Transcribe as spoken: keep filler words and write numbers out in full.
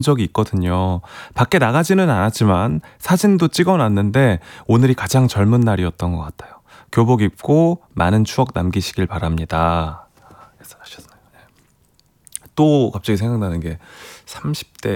적이 있거든요. 밖에 나가지는 않았지만 사진도 찍어놨는데 오늘이 가장 젊은 날이었던 것 같아요. 교복 입고 많은 추억 남기시길 바랍니다. 해서 하셨어요. 또 갑자기 생각나는 게 삼십 대